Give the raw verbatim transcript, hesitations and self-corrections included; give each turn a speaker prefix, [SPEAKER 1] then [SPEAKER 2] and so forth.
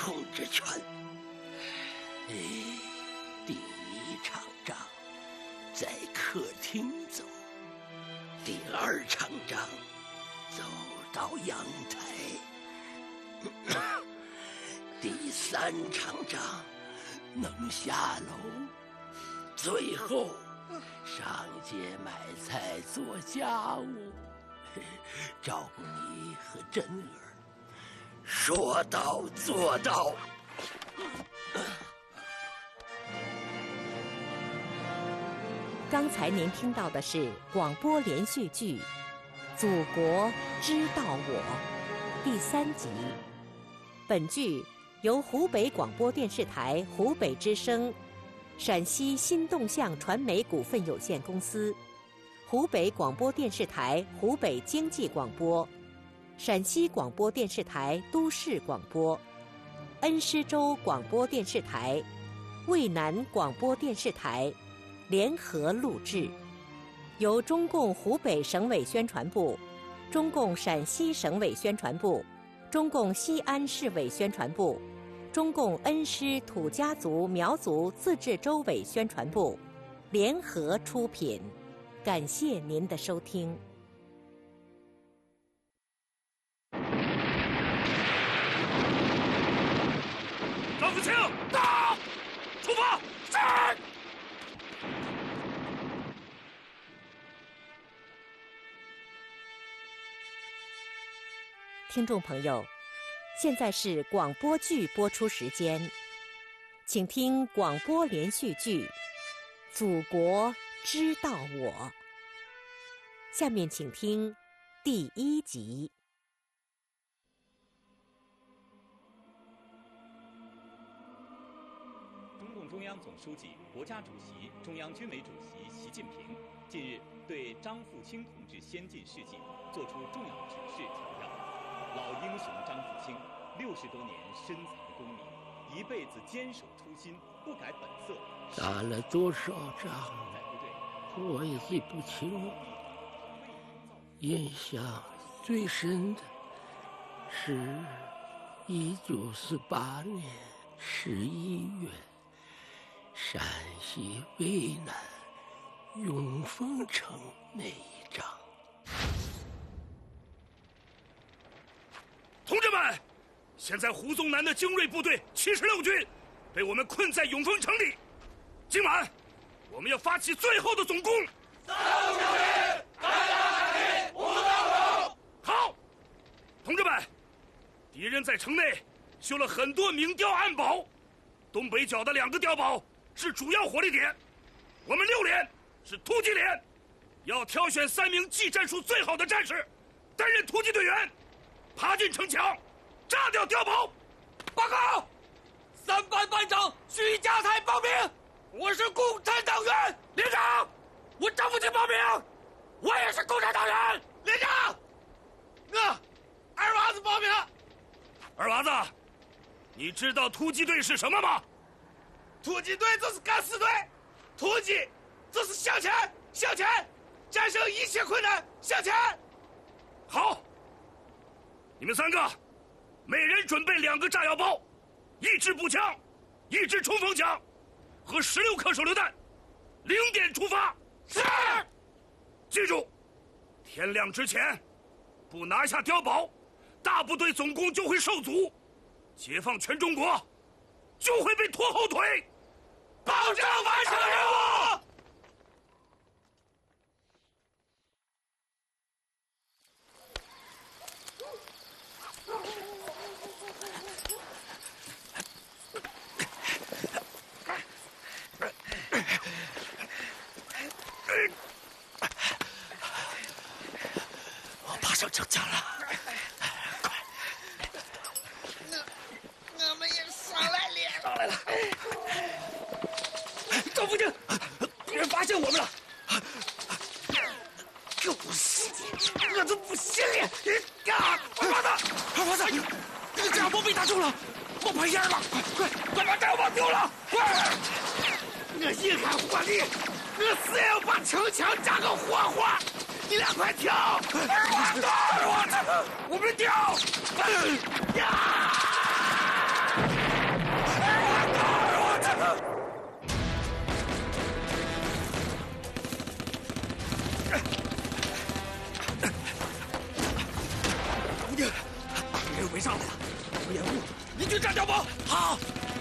[SPEAKER 1] 统治权。哎，第一场仗在客厅走，第二场仗走到阳台，第三场仗能下楼，最后上街买菜做家务，照顾你和珍儿，说到做到。
[SPEAKER 2] 刚才您听到的是广播连续剧《祖国知道我》第三集。本剧由湖北广播电视台湖北之声、陕西新动向传媒股份有限公司、湖北广播电视台湖北经济广播、陕西广播电视台都市广播、恩施州广播电视台、渭南广播电视台联合录制，由中共湖北省委宣传部、中共陕西省委宣传部、中共西安市委宣传部、中共恩施土家族苗族自治州委宣传部联合出品。感谢您的收听。
[SPEAKER 3] 张福清，到！出发！是！
[SPEAKER 2] 听众朋友，现在是广播剧播出时间，请听广播连续剧《祖国知道我》。下面请听第一集。
[SPEAKER 4] 中共中央总书记、国家主席、中央军委主席习近平近日对张富清同志先进事迹作出重要指示强调，老英雄张富清六十多年深藏功名，一辈子坚守初心，不改本色。
[SPEAKER 1] 打了多少仗，我也记不清。印象最深的是一九四八年十一月，陕西渭南永丰城那一仗。
[SPEAKER 3] 同志们，现在胡宗南的精锐部队七十六军被我们困在永丰城里，今晚我们要发起最后的总攻。三五九零，大家看齐，五三五。好，同志们，敌人在城内修了很多明碉暗堡，东北角的两个碉堡是主要火力点，我们六连是突击连，要挑选三名技战术最好的战士担任突击队员，爬进城墙，炸掉碉堡。报告，三班班长徐家才报名，我是共产党员。连长，我张富清报名，我也是共产党员。连长，我二娃子报名。二娃子，你知道突击队是什么吗？突击队就是敢死队，突击就是向前，向前，战胜一切困难，向前。好，你们三个每人准备两个炸药包，一支步枪，一支冲锋枪和十六颗手榴弹，零点出发。是。记住，天亮之前不拿下碉堡，大部队总攻就会受阻，解放全中国就会被拖后腿，保证完成任务。
[SPEAKER 1] 我爬上城墙了，快！
[SPEAKER 5] 我我们也上来了，
[SPEAKER 3] 上来了。赵福清，敌人发现我们了！狗屎！我都不信了！啊！二娃子，二娃子，那个炸药包被打中了，冒白烟了！快快快把炸药包丢了！快！我一看火力，我死也要把城墙炸个活活！你俩快跳！二娃子，二娃子，我们跳！呀！ 上来了，不掩护，你去占碉堡。好。